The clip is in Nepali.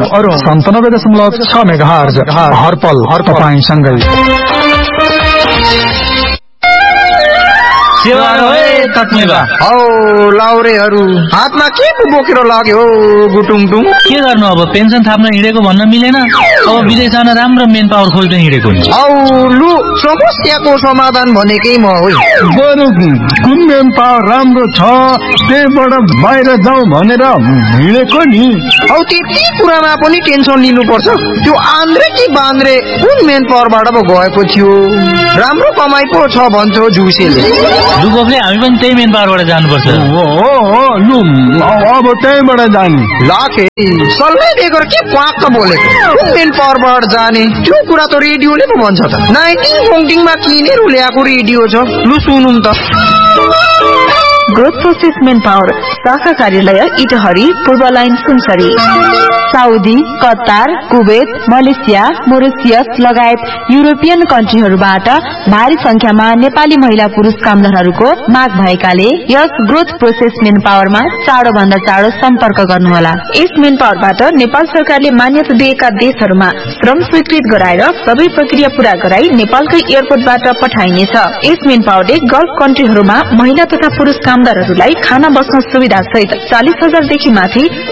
97.6 मेगाहर्ज हरपल तपाईसँगै। हौ लाउरेहरू हातमा के पो बोकेर लाग्यो गुटुङटुङ? के गर्नु अब, पेन्सन थाप्न हिँडेको भन्न मिलेन। अब विदेश जान राम्रो मेन पावर खोज्दै हिँडेको नि। हौ लु समस्याको समाधान भनेकै म हो। बरु कुन मेन पावर राम्रो छ त्यहीबाट बाहिर जाउँ भनेर हिँडेको नि। हौ त्यति कुरामा पनि टेन्सन लिनुपर्छ? त्यो आन्द्रे कि बान्द्रे कुन मेन पावरबाट पो गएको थियो? राम्रो कमाइ पो छ भन्छ जुसेले। दुबोफले हामी पनि त्यही मेन पावरबाट जानुपर्छ। लु अब त्यहीबाट जाने। लाखे सल्लाह दिएको के क्वाक्क बोलेको? कुन मेन पावरबाट जाने त्यो कुरा त रेडियोले पो भन्छ त। 19 मा किनेर ल्याएको रेडियो छ, लु सुनौँ त। ग्रोथ प्रोसेस मेन पावर शाखा कार्यालय इटहरी पूर्व line Sunsari. Saudi, Qatar, Kuwait, Malaysia, Mauritius लगायत युरोपियन कन्ट्रीहरूबाट भारी संख्यामा नेपाली महिला पुरुष कामदारहरूको माग भएकाले यस ग्रोथ प्रोसेस मेन पावरमा चाँडो भन्दा चाँडो सम्पर्क गर्नुहोला। यस मेन पावरबाट नेपाल सरकारले मान्यता दिएका देशहरूमा श्रम स्वीकृत गराएर सबै प्रक्रिया पूरा गराई नेपालकै एयरपोर्टबाट पठाइनेछ। यस मेन पावरले गल्फ कन्ट्रीहरूमा महिला तथा पुरुष कामदारहरूलाई खाना बस्न सुविधा सहित 40,000 देखि माथि